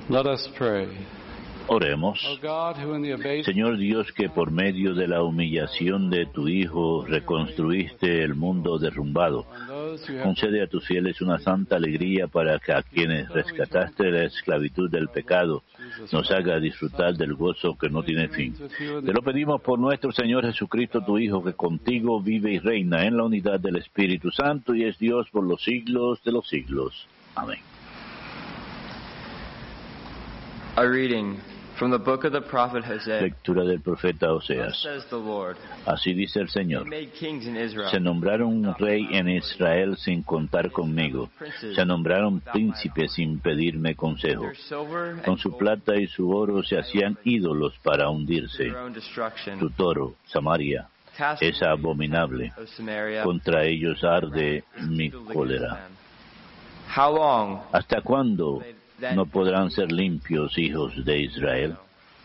Let us pray. Oremos. O God, who in the abasement Señor Dios, que por medio de la humillación de tu Hijo reconstruiste el mundo derrumbado, on those who have concede a tus fieles una santa alegría para que a quienes rescataste de la esclavitud del pecado nos haga disfrutar del gozo que no tiene fin. Te lo pedimos por nuestro Señor Jesucristo, tu Hijo, que contigo vive y reina en la unidad del Espíritu Santo y es Dios por los siglos de los siglos. Amén. A reading from the book of the prophet Hosea. Lectura del profeta Thus Oseas. says the Lord, Así dice el They Señor. made kings in Israel. Se nombraron un rey en Israel sin contar conmigo. Se nombraron príncipes sin pedirme consejo. Their silver Con and su gold plata y su oro se hacían ídolos para to hundirse. their own destruction. Tu toro, Samaria, Cast es away, abominable. O Samaria, Contra ellos arde mi speak against cólera. them. How long ¿Hasta cuándo they then no podrán ser limpios, hijos de Israel?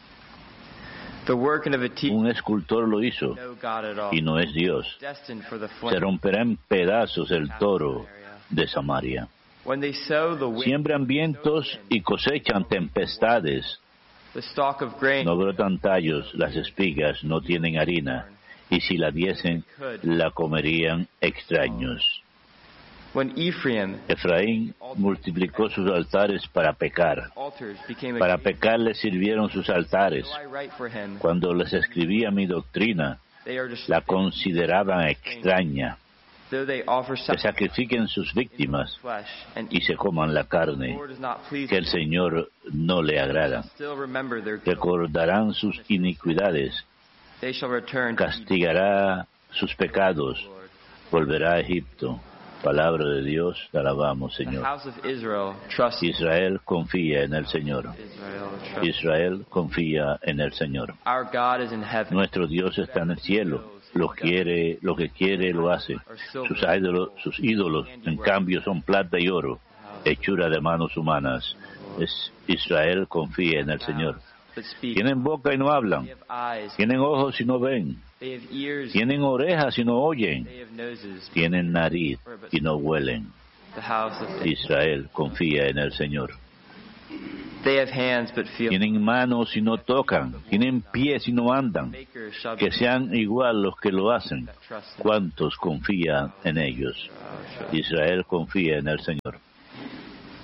the working of a teacher, Un escultor lo hizo no God at all, y no es Dios. destined for the Se flame. romperá en pedazos el toro de Samaria. When they sow the wind, Siembran vientos y cosechan tempestades. the stalk of grain, No brotan tallos, las espigas no tienen harina, y si la diesen, la comerían extraños. when Ephraim Efraín multiplicó sus altares para pecar. altars became a Para king, pecar le sirvieron sus altares. so I write for him. Cuando les escribía mi doctrina, They are la destroyed. consideraban extraña. Though they offer Que sacrifiquen sus víctimas flesh and y se coman la the carne, Lord is not pleased que el with them. Señor no le agrada. Still remember their guilt. Recordarán sus iniquidades, They shall return to castigará sus pecados, the Lord. volverá a Egipto. Palabra de Dios, te alabamos, The Señor. house of Israel trusts in Israel confía en el Señor. Israel. Trust. Israel confía en el Señor. Our God is in heaven. Nuestro Dios está en el cielo. Lo que quiere lo hace. Sus ídolos, en cambio, son plata y oro, hechura de manos humanas. Israel confía en el Señor. But speak. Tienen boca y no hablan. They have eyes. Tienen ojos y no ven. They have ears. Tienen orejas y no oyen. They have noses. Tienen nariz y no huelen. The house of Israel confía en el Señor. They have hands but feel. Tienen manos y no tocan. Tienen pies y no andan. Makers shall Que be sean igual los que lo hacen. that trust them. ¿Cuántos confían en ellos? Israel confía en el Señor.